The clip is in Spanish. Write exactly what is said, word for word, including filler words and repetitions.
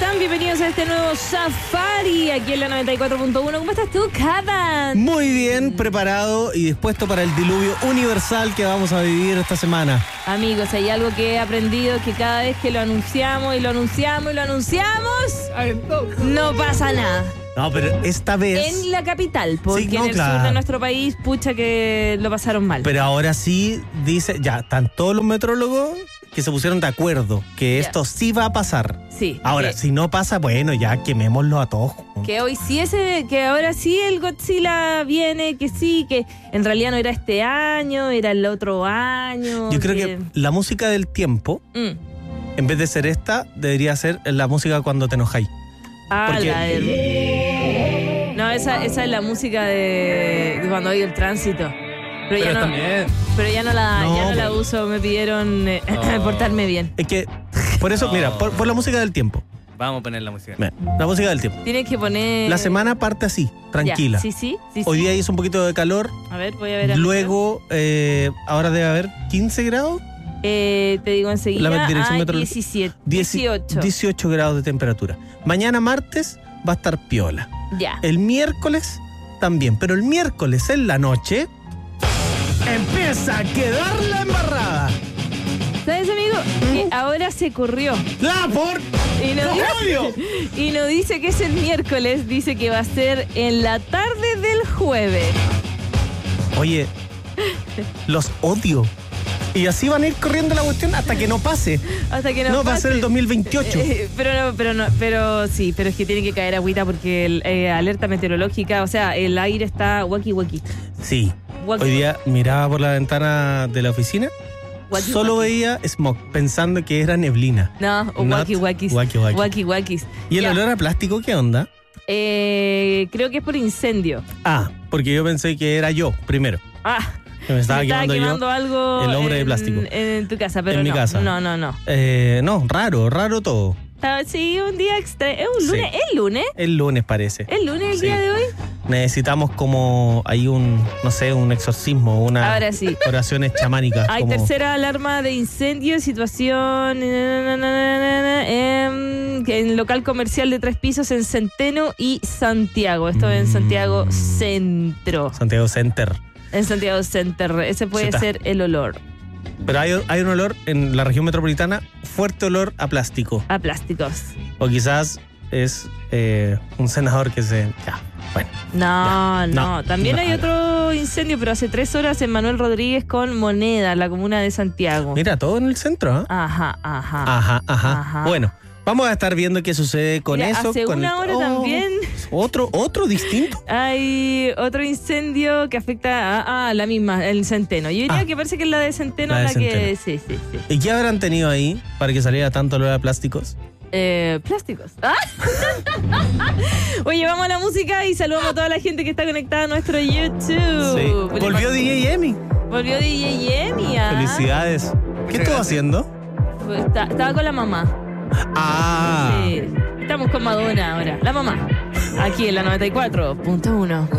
están? Bienvenidos a este nuevo Safari aquí en la noventa y cuatro punto uno. ¿Cómo estás tú, Kadan? Muy bien, preparado y dispuesto para el diluvio universal que vamos a vivir esta semana. Amigos, hay algo que he aprendido, que cada vez que lo anunciamos y lo anunciamos y lo anunciamos, no pasa nada. No, pero esta vez... En la capital, porque sí, no, en el claro. sur de nuestro país, pucha que lo pasaron mal. Pero ahora sí dice, ya, están todos los meteorólogos que se pusieron de acuerdo que Ya. esto sí va a pasar. Sí. Ahora, que, si no pasa, bueno, ya quemémoslo a todos. que hoy sí ese, que ahora sí el Godzilla viene, que sí, que en realidad no era este año, era el otro año. Yo creo que la música del tiempo, Mm. en vez de ser esta, debería ser la música cuando te enojáis. Ah, Porque- la de... No, esa, esa es la música de, de cuando hay el tránsito. Pero, ya no, también. pero ya no la, No, ya no la pero- uso, me pidieron eh, Oh. portarme bien. Es que, por eso, No. mira, por, por la música del tiempo. Vamos a poner la música. Mira, la música del tiempo. Tienes que poner... La semana parte así, tranquila. Ya, sí, sí, sí, Hoy sí. día hizo un poquito de calor. A ver, voy a ver. Luego, eh, ahora debe haber quince grados. Eh, te digo enseguida. La dirección ah, meteorológica. diecisiete, dieci- dieciocho. dieciocho grados de temperatura. Mañana martes va a estar piola. Ya. El miércoles también. Pero el miércoles en la noche empieza a quedar la embarrada. ¿Sabes, amigo? Que ahora se corrió. ¡La por! Y no, ¡Odio! dice, y no dice que es el miércoles, dice que va a ser en la tarde del jueves. Oye, los odio. Y así van a ir corriendo la cuestión hasta que no pase. Hasta que no No, va a pase. ser el dos mil veintiocho. Eh, pero no, pero no, pero sí, pero es que tiene que caer agüita porque el, eh, alerta meteorológica, o sea, el aire está waki waki. Sí. Waki, Hoy día miraba por la ventana de la oficina, waki, solo waki. veía smog, pensando que era neblina. No, o Not waki wakis. waki waki. Waki wakis. ¿Y el Ya. olor a plástico qué onda? Eh, creo que es por incendio. Ah, porque yo pensé que era yo, primero. Ah, Que me estaba se quemando, quemando yo. algo el hombre de en- plástico. En, tu casa, pero En mi no, casa. no, no, no. Eh, no, raro, raro todo. Ah, sí, un día extra. ¿Es un Sí. lunes? ¿Es lunes? El lunes parece. ¿Es lunes el Sí. día de hoy? Necesitamos como hay un, no sé, un exorcismo, una Ahora sí. oraciones chamánicas. Hay como- tercera alarma de incendio, situación na, na, na, na, na, na, en, en local comercial de tres pisos en Centeno y Santiago. Esto en Santiago Centro. Santiago Center. En Santiago Center. Ese puede Chuta. ser el olor Pero hay, hay un olor en la región metropolitana, fuerte olor a plástico. a plásticos. O quizás es eh, un senador que se... Ya, bueno. No, Ya. no, No, También no, hay no. otro incendio, pero hace tres horas en Manuel Rodríguez con Moneda, la comuna de Santiago. Mira, todo en el centro, ¿ah? Ajá, ajá. Ajá, ajá, Ajá. Bueno, vamos a estar viendo qué sucede con Mira, eso. hace con una el- hora Oh, también Otro, otro distinto. hay otro incendio que afecta a, a la misma, el Centeno. Yo diría Ah. que parece que es la de Centeno La la, de que... Centeno. Sí, sí, sí. ¿Y qué habrán tenido ahí para que saliera tanto olor a plásticos? Eh, plásticos. ¡Ah! Oye, vamos a la música y saludamos a toda la gente que está conectada a nuestro YouTube. Sí. Volvió D J Emi. Volvió D J Yemi. ¿Ah? Felicidades. ¿Qué estuvo haciendo? Pues, está- estaba con la mamá. Ah. Sí. Estamos con Madonna ahora. La mamá. Aquí en la noventa y cuatro punto uno.